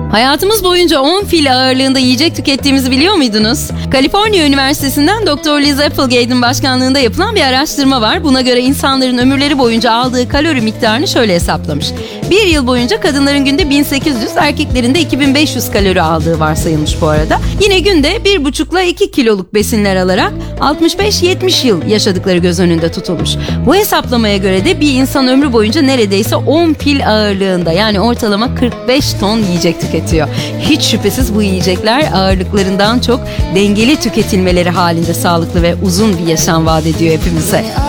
Hayatımız boyunca 10 fil ağırlığında yiyecek tükettiğimizi biliyor muydunuz? Kaliforniya Üniversitesi'nden Dr. Liz Applegate'in başkanlığında yapılan bir araştırma var. Buna göre insanların ömürleri boyunca aldığı kalori miktarını şöyle hesaplamış. Bir yıl boyunca kadınların günde 1800, erkeklerin de 2500 kalori aldığı varsayılmış bu arada. Yine günde 1,5 ile 2 kiloluk besinler alarak 65-70 yıl yaşadıkları göz önünde tutulmuş. Bu hesaplamaya göre de bir insan ömrü boyunca neredeyse 10 fil ağırlığında, yani ortalama 45 ton yiyecek tüketiyor. Hiç şüphesiz bu yiyecekler ağırlıklarından çok dengeli tüketilmeleri halinde sağlıklı ve uzun bir yaşam vaat ediyor hepimize.